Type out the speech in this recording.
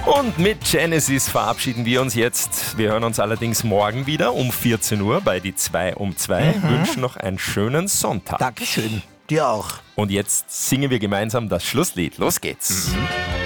Und mit Genesis verabschieden wir uns jetzt. Wir hören uns allerdings morgen wieder um 14 Uhr bei die 2 um 2. Wünschen noch einen schönen Sonntag. Dankeschön. Dir auch. Und jetzt singen wir gemeinsam das Schlusslied. Los geht's.